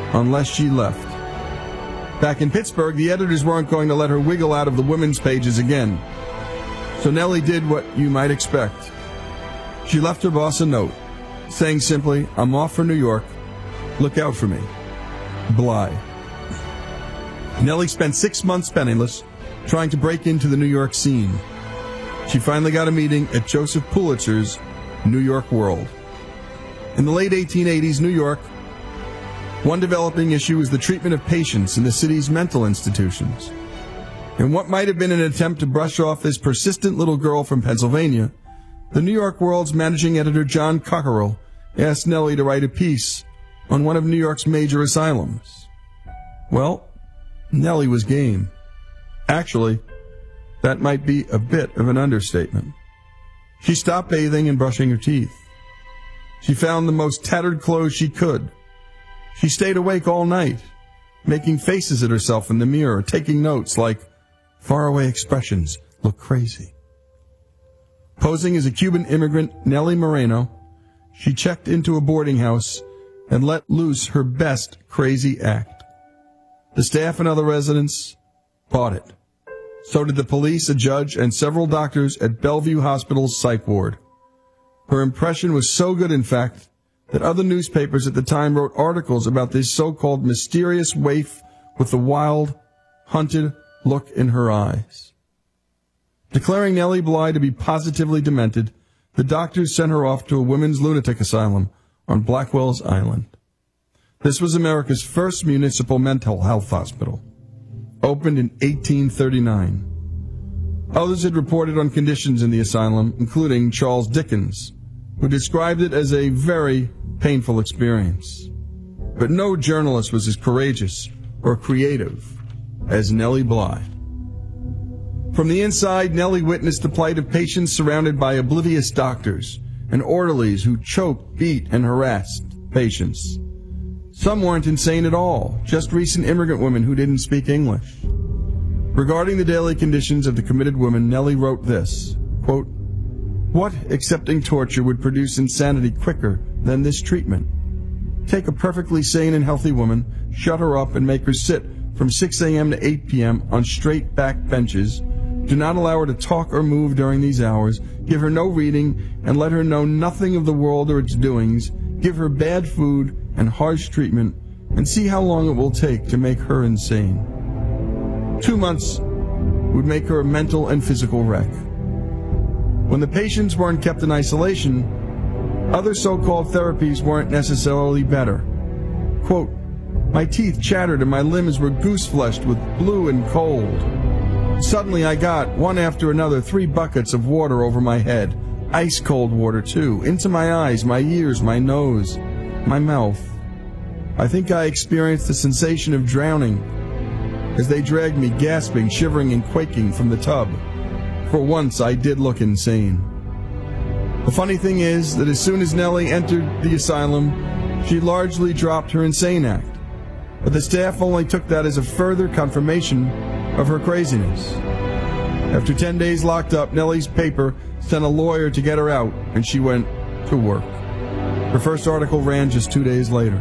unless she left. Back in Pittsburgh, the editors weren't going to let her wiggle out of the women's pages again. So Nellie did what you might expect. She left her boss a note, saying simply, "I'm off for New York. Look out for me. Bly." Nellie spent 6 months penniless, trying to break into the New York scene. She finally got a meeting at Joseph Pulitzer's New York World. In the late 1880s, New York, one developing issue was the treatment of patients in the city's mental institutions. In what might have been an attempt to brush off this persistent little girl from Pennsylvania, the New York World's managing editor John Cockerell asked Nellie to write a piece on one of New York's major asylums. Well, Nellie was game. Actually, that might be a bit of an understatement. She stopped bathing and brushing her teeth. She found the most tattered clothes she could. She stayed awake all night, making faces at herself in the mirror, taking notes like, "Faraway expressions look crazy." Posing as a Cuban immigrant, Nellie Moreno, she checked into a boarding house and let loose her best crazy act. The staff and other residents bought it. So did the police, a judge, and several doctors at Bellevue Hospital's psych ward. Her impression was so good, in fact, that other newspapers at the time wrote articles about this so-called mysterious waif with the wild, hunted look in her eyes. Declaring Nellie Bly to be positively demented, the doctors sent her off to a women's lunatic asylum on Blackwell's Island. This was America's first municipal mental health hospital, opened in 1839. Others had reported on conditions in the asylum, including Charles Dickens, who described it as a very painful experience. But no journalist was as courageous or creative as Nellie Bly. From the inside, Nellie witnessed the plight of patients surrounded by oblivious doctors and orderlies who choked, beat, and harassed patients. Some weren't insane at all, just recent immigrant women who didn't speak English. Regarding the daily conditions of the committed women, Nellie wrote this, quote, "What accepting torture would produce insanity quicker than this treatment? Take a perfectly sane and healthy woman, shut her up and make her sit from 6 a.m. to 8 p.m. on straight back benches. Do not allow her to talk or move during these hours. Give her no reading and let her know nothing of the world or its doings. Give her bad food and harsh treatment and see how long it will take to make her insane. 2 months would make her a mental and physical wreck." When the patients weren't kept in isolation, other so-called therapies weren't necessarily better. Quote, "My teeth chattered and my limbs were goose-fleshed with blue and cold. Suddenly I got, one after another, 3 buckets of water over my head, ice-cold water too, into my eyes, my ears, my nose, my mouth. I think I experienced the sensation of drowning as they dragged me gasping, shivering, and quaking from the tub. For once, I did look insane." The funny thing is that as soon as Nellie entered the asylum, she largely dropped her insane act. But the staff only took that as a further confirmation of her craziness. After 10 days locked up, Nellie's paper sent a lawyer to get her out, and she went to work. Her first article ran just 2 days later.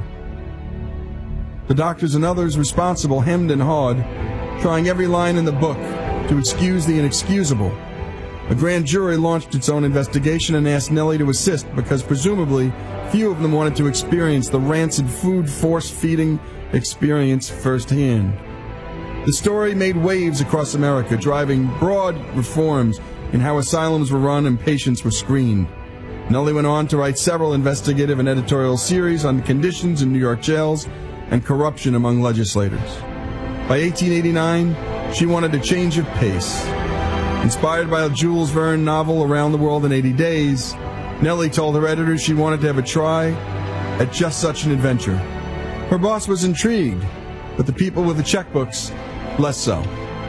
The doctors and others responsible hemmed and hawed, trying every line in the book to excuse the inexcusable. A grand jury launched its own investigation and asked Nellie to assist because presumably few of them wanted to experience the rancid food force-feeding experience firsthand. The story made waves across America, driving broad reforms in how asylums were run and patients were screened. Nellie went on to write several investigative and editorial series on the conditions in New York jails and corruption among legislators. By 1889, she wanted a change of pace. Inspired by a Jules Verne novel Around the World in 80 Days, Nellie told her editors she wanted to have a try at just such an adventure. Her boss was intrigued, but the people with the checkbooks, less so.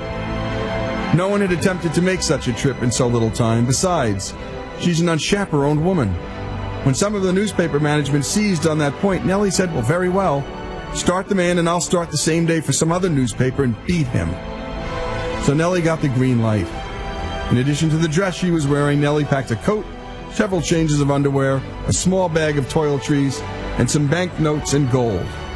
No one had attempted to make such a trip in so little time. Besides, she's an unchaperoned woman. When some of the newspaper management seized on that point, Nellie said, "Well, very well. Start the man and I'll start the same day for some other newspaper and beat him." So Nellie got the green light. In addition to the dress she was wearing, Nellie packed a coat, several changes of underwear, a small bag of toiletries, and some banknotes and gold.